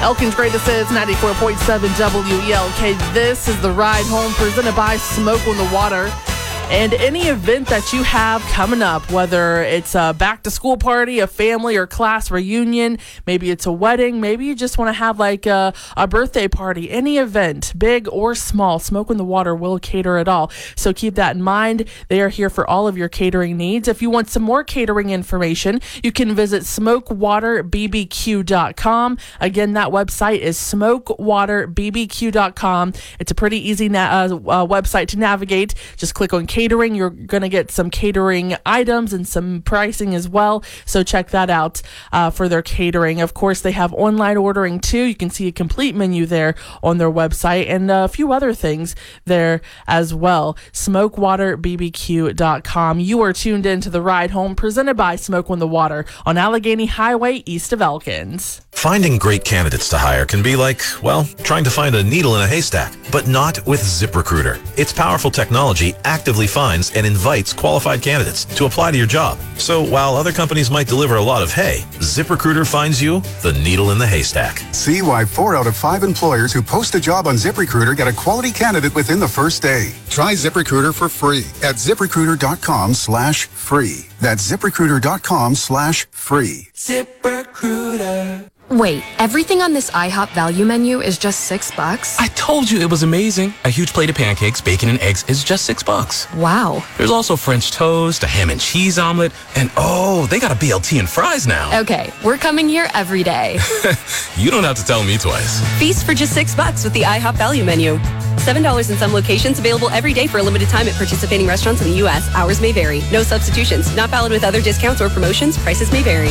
Elkin's Greatest Hits, 94.7 WELK. This is The Ride Home, presented by Smoke on the Water. And any event that you have coming up, whether it's a back-to-school party, a family or class reunion, maybe it's a wedding, maybe you just want to have like a birthday party, any event, big or small, Smoke on the Water will cater it all. So keep that in mind. They are here for all of your catering needs. If you want some more catering information, you can visit smokewaterbbq.com. Again, that website is smokewaterbbq.com. It's a pretty easy website to navigate. Just click on catering. You're going to get some catering items and some pricing as well. So check that out for their catering. Of course, they have online ordering too. You can see a complete menu there on their website and a few other things there as well. Smokewaterbbq.com. You are tuned in to The Ride Home, presented by Smoke on the Water on Allegheny Highway, east of Elkins. Finding great candidates to hire can be like, well, trying to find a needle in a haystack, but not with ZipRecruiter. Its powerful technology actively finds and invites qualified candidates to apply to your job. So while other companies might deliver a lot of hay, ZipRecruiter finds you the needle in the haystack. See why 4 out of 5 employers who post a job on ZipRecruiter get a quality candidate within the first day. Try ZipRecruiter for free at ZipRecruiter.com/free. That's ZipRecruiter.com/free. ZipRecruiter. Wait, everything on this IHOP value menu is just $6? I told you it was amazing. A huge plate of pancakes, bacon, and eggs is just $6. Wow. There's also French toast, a ham and cheese omelet, and oh, they got a BLT and fries now. Okay, we're coming here every day. You don't have to tell me twice. Feast for just $6 with the IHOP value menu. $7 in some locations, available every day for a limited time at participating restaurants in the U.S. Hours may vary. No substitutions. Not valid with other discounts or promotions. Prices may vary.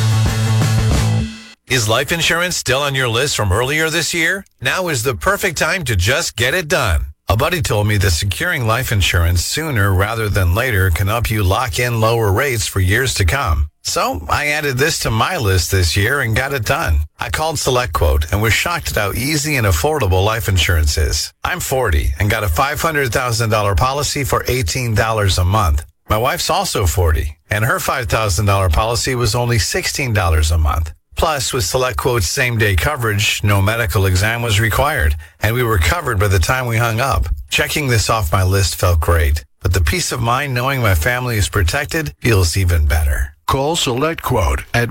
Is life insurance still on your list from earlier this year? Now is the perfect time to just get it done. A buddy told me that securing life insurance sooner rather than later can help you lock in lower rates for years to come. So I added this to my list this year and got it done. I called SelectQuote and was shocked at how easy and affordable life insurance is. I'm 40 and got a $500,000 policy for $18 a month. My wife's also 40 and her $5,000 policy was only $16 a month. Plus, with SelectQuote's same-day coverage, no medical exam was required, and we were covered by the time we hung up. Checking this off my list felt great, but the peace of mind knowing my family is protected feels even better. Call SelectQuote at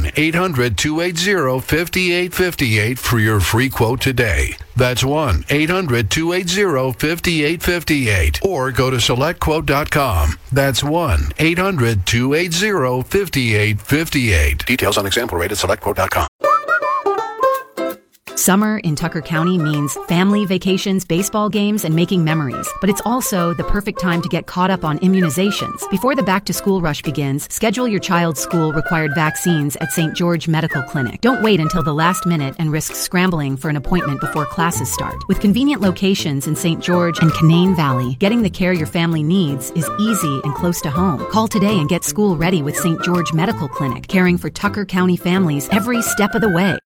1-800-280-5858 for your free quote today. That's 1-800-280-5858. Or go to SelectQuote.com. That's 1-800-280-5858. Details on example rate at SelectQuote.com. Summer in Tucker County means family vacations, baseball games, and making memories. But it's also the perfect time to get caught up on immunizations. Before the back-to-school rush begins, schedule your child's school-required vaccines at St. George Medical Clinic. Don't wait until the last minute and risk scrambling for an appointment before classes start. With convenient locations in St. George and Canaan Valley, getting the care your family needs is easy and close to home. Call today and get school ready with St. George Medical Clinic, caring for Tucker County families every step of the way.